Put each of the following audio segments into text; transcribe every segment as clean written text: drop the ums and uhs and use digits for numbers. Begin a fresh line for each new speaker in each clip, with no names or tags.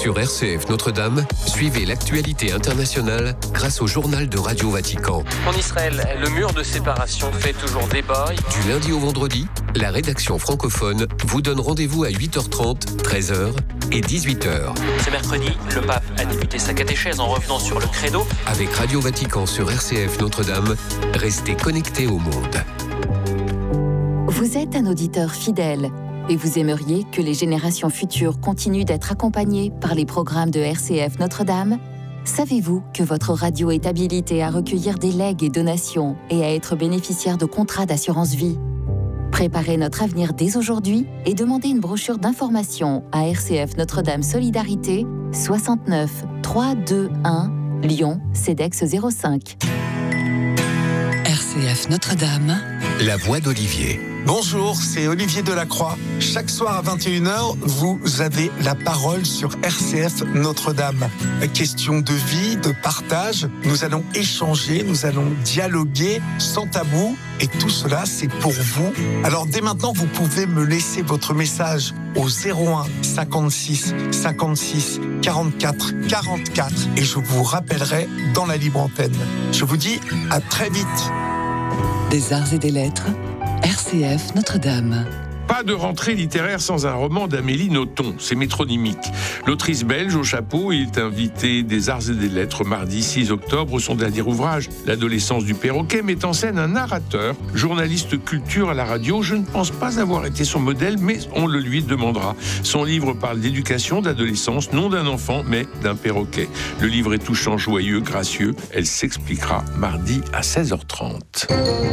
Sur RCF Notre-Dame, suivez l'actualité internationale grâce au journal de Radio Vatican.
En Israël, le mur de séparation fait toujours débat.
Du lundi au vendredi, la rédaction francophone vous donne rendez-vous à 8h30, 13h et 18h.
Ce mercredi, le pape a débuté sa catéchèse en revenant sur le credo.
Avec Radio Vatican sur RCF Notre-Dame, restez connectés au monde.
Vous êtes un auditeur fidèle et vous aimeriez que les générations futures continuent d'être accompagnées par les programmes de RCF Notre-Dame ? Savez-vous que votre radio est habilitée à recueillir des legs et donations et à être bénéficiaire de contrats d'assurance vie ? Préparez notre avenir dès aujourd'hui et demandez une brochure d'information à RCF Notre-Dame Solidarité, 69 321 Lyon, CEDEX 05.
RCF Notre-Dame,
la voix d'Olivier.
Bonjour, c'est Olivier Delacroix. Chaque soir à 21h, vous avez la parole sur RCF Notre-Dame. Question de vie, de partage. Nous allons échanger, nous allons dialoguer sans tabou. Et tout cela, c'est pour vous. Alors dès maintenant, vous pouvez me laisser votre message au 01 56 56 44 44 et je vous rappellerai dans la libre antenne. Je vous dis à très vite.
Des arts et des lettres, RCF Notre-Dame.
Pas de rentrée littéraire sans un roman d'Amélie Nothomb, c'est métronymique. L'autrice belge au chapeau est invitée des Arts et des Lettres mardi 6 octobre. Son dernier ouvrage, L'adolescence du perroquet, met en scène un narrateur, journaliste culture à la radio. Je ne pense pas avoir été son modèle, mais on le lui demandera. Son livre parle d'éducation, d'adolescence, non d'un enfant, mais d'un perroquet. Le livre est touchant, joyeux, gracieux. Elle s'expliquera mardi à 16h30.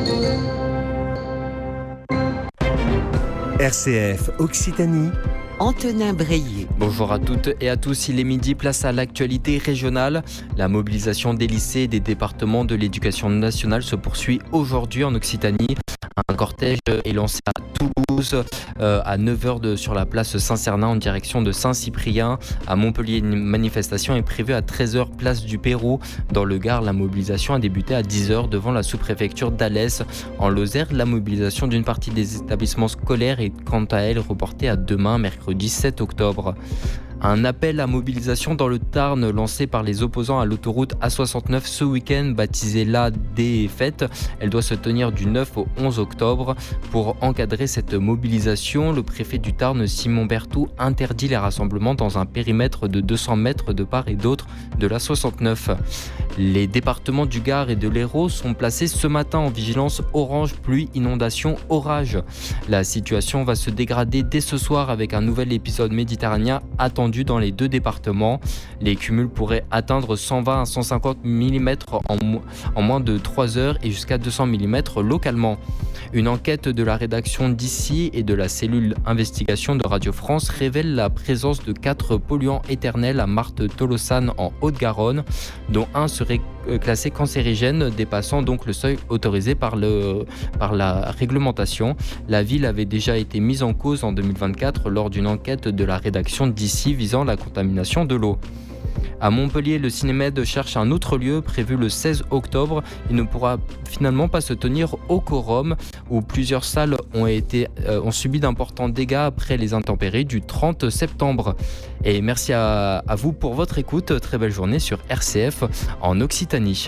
RCF Occitanie,
Antonin Breillet.
Bonjour à toutes et à tous, il est midi, place à l'actualité régionale. La mobilisation des lycées et des départements de l'éducation nationale se poursuit aujourd'hui en Occitanie. Un cortège est lancé à Toulouse à 9h sur la place Saint-Cernin en direction de Saint-Cyprien. À Montpellier, une manifestation est prévue à 13h place du Pérou. Dans le Gard, la mobilisation a débuté à 10h devant la sous-préfecture d'Alès. En Lozère, la mobilisation d'une partie des établissements scolaires est quant à elle reportée à demain, mercredi 7 octobre. Un appel à mobilisation dans le Tarn lancé par les opposants à l'autoroute A69 ce week-end, baptisé là des fêtes. Elle doit se tenir du 9 au 11 octobre. Pour encadrer cette mobilisation, le préfet du Tarn, Simon Berthoud, interdit les rassemblements dans un périmètre de 200 mètres de part et d'autre de la 69. Les départements du Gard et de l'Hérault sont placés ce matin en vigilance orange, pluie, inondation, orage. La situation va se dégrader dès ce soir avec un nouvel épisode méditerranéen attendu dans les deux départements. Les cumuls pourraient atteindre 120 à 150 mm en moins de 3 heures et jusqu'à 200 mm localement. Une enquête de la rédaction d'ici et de la cellule investigation de Radio France révèle la présence de 4 polluants éternels à Marthe-Tolosan en Haute-Garonne, dont un serait classé cancérigène, dépassant donc le seuil autorisé par la réglementation. La ville avait déjà été mise en cause en 2024 lors d'une enquête de la rédaction d'ici visant la contamination de l'eau. À Montpellier, le Cinémed cherche un autre lieu prévu le 16 octobre. Il ne pourra finalement pas se tenir au Quorum, où plusieurs salles ont subi d'importants dégâts après les intempéries du 30 septembre. Et merci à vous pour votre écoute. Très belle journée sur RCF en Occitanie.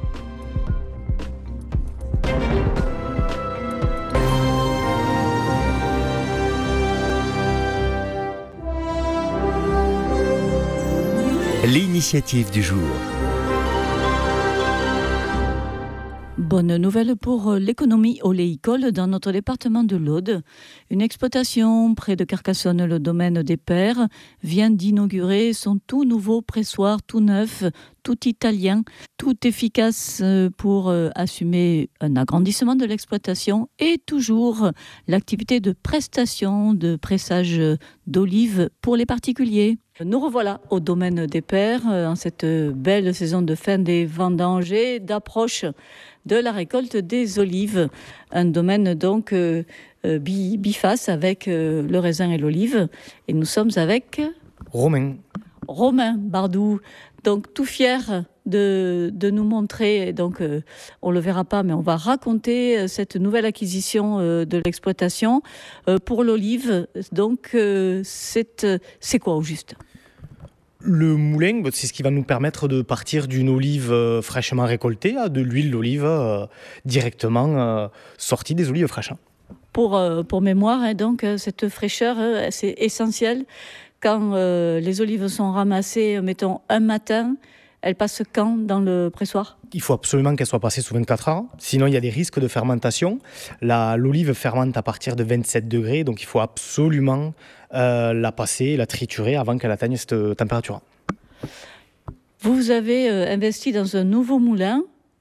l'initiative du jour.
Bonne nouvelle pour l'économie oléicole dans notre département de l'Aude. Une exploitation près de Carcassonne, le domaine des Pères, vient d'inaugurer son tout nouveau pressoir, tout neuf, tout italien, tout efficace pour assumer un agrandissement de l'exploitation et toujours l'activité de prestation de pressage d'olives pour les particuliers. Nous revoilà au domaine des Pères en cette belle saison de fin des vendanges et d'approche de la récolte des olives. Un domaine donc biface avec le raisin et l'olive. Et nous sommes avec Romain Bardou, donc tout fier de nous montrer, donc on le verra pas, mais on va raconter cette nouvelle acquisition de l'exploitation pour l'olive. Donc c'est quoi au juste ?
Le moulin, c'est ce qui va nous permettre de partir d'une olive fraîchement récoltée à de l'huile d'olive directement sortie des olives fraîches.
Pour mémoire, donc cette fraîcheur, c'est essentiel. Quand les olives sont ramassées, mettons un matin, elles passent quand dans le pressoir ?
Il faut absolument qu'elles soient passées sous 24 heures, sinon il y a des risques de fermentation. L'olive fermente à partir de 27 degrés, donc il faut absolument la passer, la triturer avant qu'elle atteigne cette température.
Vous avez investi dans un nouveau moulin.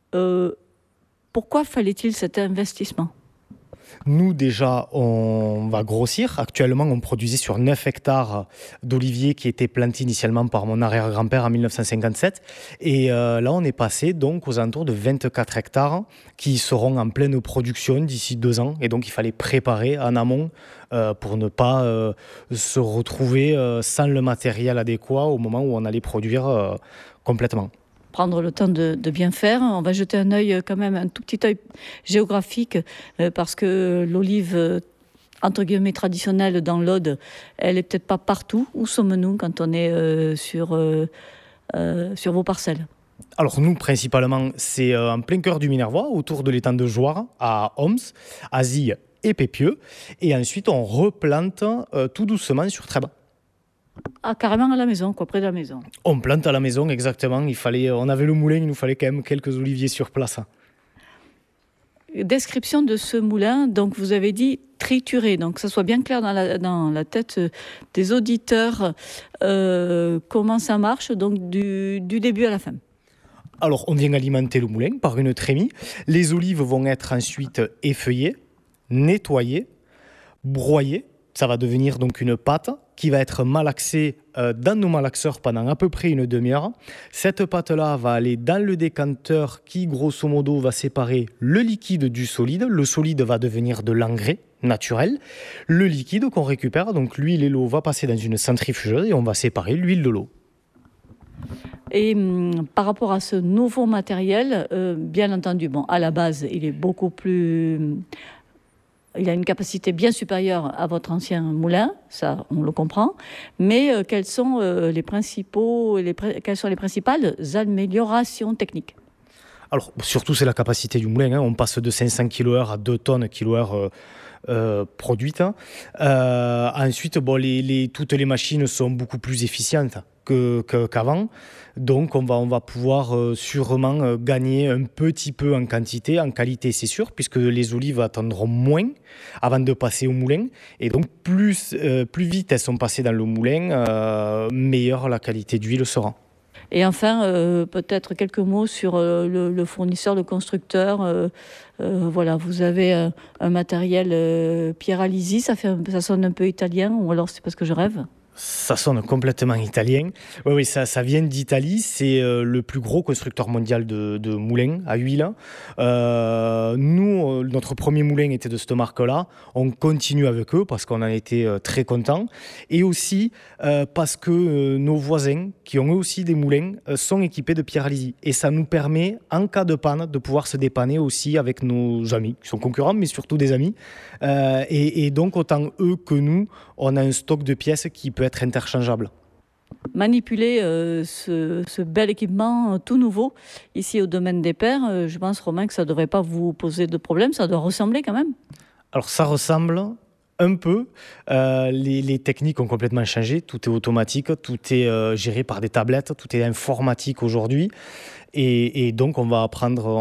Pourquoi fallait-il cet investissement ?
Nous, déjà, on va grossir. Actuellement, on produisait sur 9 hectares d'oliviers qui étaient plantés initialement par mon arrière-grand-père en 1957. Et là, on est passé donc aux alentours de 24 hectares qui seront en pleine production d'ici 2 ans. Et donc, il fallait préparer en amont pour ne pas se retrouver sans le matériel adéquat au moment où on allait produire complètement.
Prendre le temps de bien faire. On va jeter un œil quand même, un tout petit œil géographique, parce que l'olive, entre guillemets, traditionnelle dans l'Aude, elle est peut-être pas partout. Où sommes-nous quand on est sur vos parcelles ?
Alors nous, principalement, c'est en plein cœur du Minervois, autour de l'étang de Joire, à Homs, Azille et Pépieux. Et ensuite, on replante tout doucement sur Trèbes.
Ah, carrément à la maison, près de la maison.
On plante à la maison, exactement. On avait le moulin, il nous fallait quand même quelques oliviers sur place.
Description de ce moulin, donc vous avez dit trituré, donc que ça soit bien clair dans la tête des auditeurs comment ça marche, donc du début à la fin.
Alors, on vient alimenter le moulin par une trémie. Les olives vont être ensuite effeuillées, nettoyées, broyées. Ça va devenir donc une pâte qui va être malaxée dans nos malaxeurs pendant à peu près une demi-heure. Cette pâte-là va aller dans le décanteur qui, grosso modo, va séparer le liquide du solide. Le solide va devenir de l'engrais naturel. Le liquide qu'on récupère, donc l'huile et l'eau, va passer dans une centrifugeuse et on va séparer l'huile de l'eau.
Et par rapport à ce nouveau matériel, bien entendu, à la base, il est beaucoup plus... Il a une capacité bien supérieure à votre ancien moulin, ça on le comprend, mais quelles sont les principales améliorations techniques ?
Alors surtout c'est la capacité du moulin, on passe de 500 kWh à 2 tonnes kWh produites. Ensuite, toutes les machines sont beaucoup plus efficientes qu'avant. Donc on va pouvoir sûrement gagner un petit peu en quantité, en qualité c'est sûr, puisque les olives attendront moins avant de passer au moulin. Et donc plus vite elles sont passées dans le moulin, meilleure la qualité d'huile sera.
Et enfin, peut-être quelques mots sur le fournisseur, le constructeur. Voilà, vous avez un matériel Pierre Alisi, ça sonne un peu italien, ou alors c'est parce que je rêve ?
Ça sonne complètement italien. Oui, ça vient d'Italie. C'est le plus gros constructeur mondial de moulins à huile. Nous, notre premier moulin était de cette marque-là. On continue avec eux parce qu'on en était très contents. Et aussi parce que nos voisins, qui ont eux aussi des moulins, sont équipés de Pierre Alisi. Et ça nous permet, en cas de panne, de pouvoir se dépanner aussi avec nos amis, qui sont concurrents, mais surtout des amis. Et donc, autant eux que nous, on a un stock de pièces qui peut être interchangeable.
Manipuler ce bel équipement tout nouveau ici au domaine des Pères, je pense, Romain, que ça ne devrait pas vous poser de problème, ça doit ressembler quand même.
Alors ça ressemble un peu, les techniques ont complètement changé, tout est automatique, tout est géré par des tablettes, tout est informatique aujourd'hui et donc on va apprendre